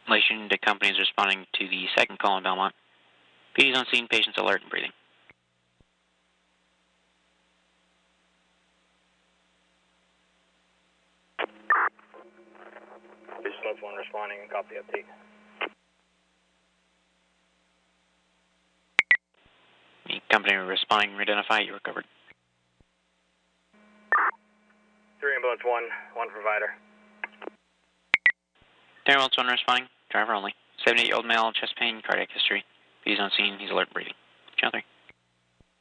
Relation to companies responding to the second call in Belmont. PD's on scene, patients alert and breathing. Patient 1 responding and copy update. The company responding, identify, you recovered. 3 ambulance 1 provider. 3 ambulance 1 responding, driver only. 78-year-old male, chest pain, cardiac history. PD's on scene, he's alert and breathing. Channel 3.